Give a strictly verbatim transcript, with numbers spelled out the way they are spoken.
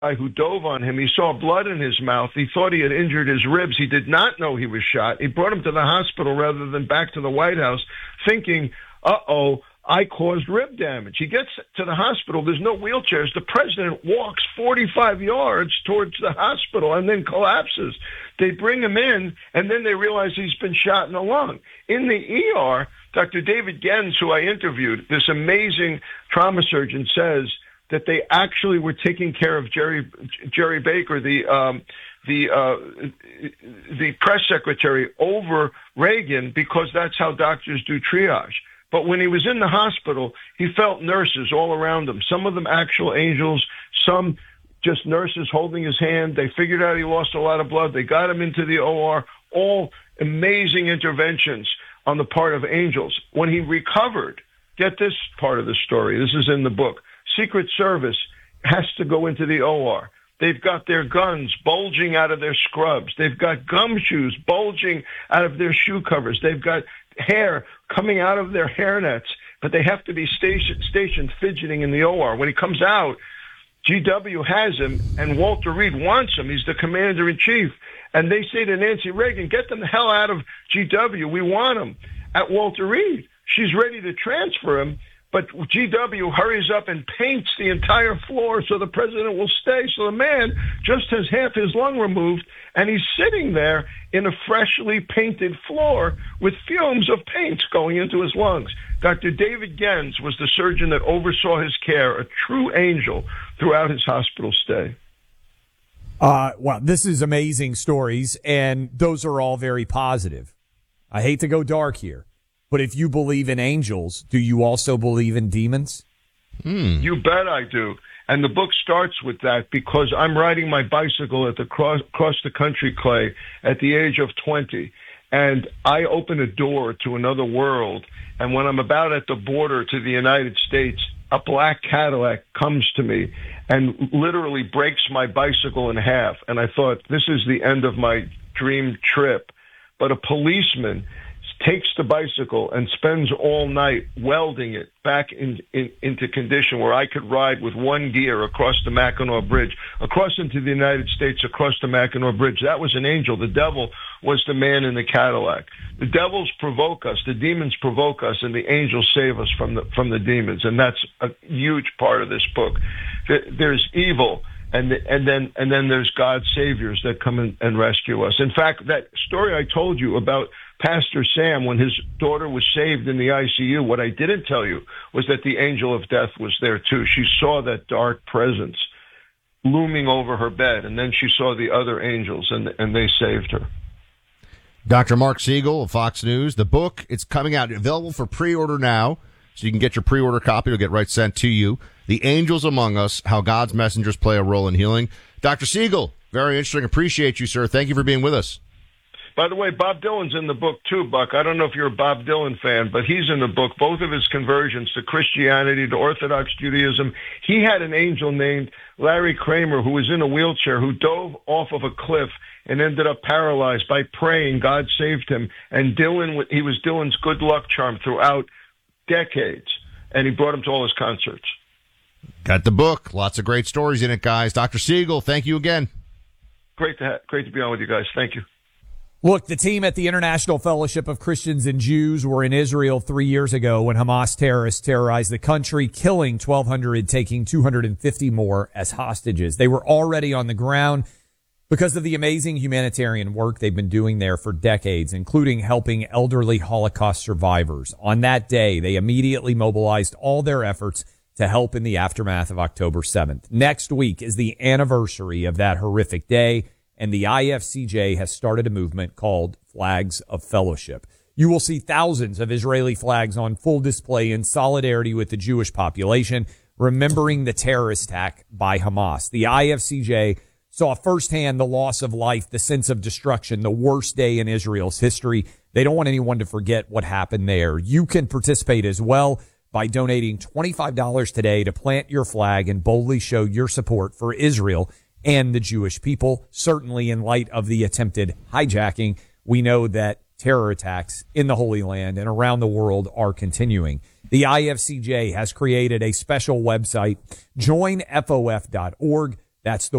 guy who dove on him. He saw blood in his mouth. He thought he had injured his ribs. He did not know he was shot. He brought him to the hospital rather than back to the White House, thinking, uh-oh, I caused rib damage. He gets to the hospital. There's no wheelchairs. The president walks forty-five yards towards the hospital and then collapses. They bring him in, and then they realize he's been shot in the lung. In the E R, Doctor David Gens, who I interviewed, this amazing trauma surgeon, says that they actually were taking care of Jerry Jerry Baker, the um, the uh, the press secretary, over Reagan, because that's how doctors do triage. But when he was in the hospital, he felt nurses all around him. Some of them actual angels, some just nurses holding his hand. They figured out he lost a lot of blood. They got him into the O R. All amazing interventions on the part of angels. When he recovered, get this part of the story. This is in the book. Secret Service has to go into the O R. They've got their guns bulging out of their scrubs. They've got gumshoes bulging out of their shoe covers. They've got hair coming out of their hairnets, but they have to be station, stationed fidgeting in the O R. When he comes out, G W has him, and Walter Reed wants him. He's the commander-in-chief. And they say to Nancy Reagan, get them the hell out of G W. We want him. At Walter Reed, she's ready to transfer him, but G W hurries up and paints the entire floor so the president will stay. So the man just has half his lung removed, and he's sitting there in a freshly painted floor with fumes of paint going into his lungs. Doctor David Gens was the surgeon that oversaw his care, a true angel throughout his hospital stay. Uh, wow, this is amazing stories, and those are all very positive. I hate to go dark here, but if you believe in angels, do you also believe in demons? Hmm. You bet I do. And the book starts with that because I'm riding my bicycle at the cross, cross the country, Clay, at the age of twenty. And I open a door to another world. And when I'm about at the border to the United States, a black Cadillac comes to me and literally breaks my bicycle in half. And I thought, this is the end of my dream trip. But a policeman takes the bicycle and spends all night welding it back in, in, into condition where I could ride with one gear across the Mackinac Bridge, across into the United States, across the Mackinac Bridge. That was an angel. The devil was the man in the Cadillac. The devils provoke us, the demons provoke us, and the angels save us from the from the demons. And that's a huge part of this book. There's evil. And and then and then there's God's saviors that come in and rescue us. In fact, that story I told you about Pastor Sam when his daughter was saved in the I C U, what I didn't tell you was that the angel of death was there too. She saw that dark presence looming over her bed, and then she saw the other angels, and and they saved her. Doctor Mark Siegel of Fox News. The book, it's coming out, available for pre-order now, so you can get your pre-order copy. It'll get right sent to you. The Angels Among Us, How God's Messengers Play a Role in Healing. Doctor Siegel, very interesting. Appreciate you, sir. Thank you for being with us. By the way, Bob Dylan's in the book too, Buck. I don't know if you're a Bob Dylan fan, but he's in the book. Both of his conversions to Christianity, to Orthodox Judaism. He had an angel named Larry Kramer who was in a wheelchair who dove off of a cliff and ended up paralyzed. By praying, God saved him. And Dylan, he was Dylan's good luck charm throughout decades, and he brought him to all his concerts. Got the book. Lots of great stories in it, guys. Doctor Siegel, thank you again. Great to ha- great to be on with you guys. Thank you. Look, the team at the International Fellowship of Christians and Jews were in Israel three years ago when Hamas terrorists terrorized the country, killing twelve hundred, taking two hundred fifty more as hostages. They were already on the ground because of the amazing humanitarian work they've been doing there for decades, including helping elderly Holocaust survivors. On that day, they immediately mobilized all their efforts to help in the aftermath of October seventh. Next week is the anniversary of that horrific day, and the I F C J has started a movement called Flags of Fellowship. You will see thousands of Israeli flags on full display in solidarity with the Jewish population, remembering the terrorist attack by Hamas. The I F C J saw firsthand the loss of life, the sense of destruction, the worst day in Israel's history. They don't want anyone to forget what happened there. You can participate as well by donating twenty-five dollars today to plant your flag and boldly show your support for Israel and the Jewish people. Certainly in light of the attempted hijacking, we know that terror attacks in the Holy Land and around the world are continuing. The I F C J has created a special website, join F O F dot org. That's the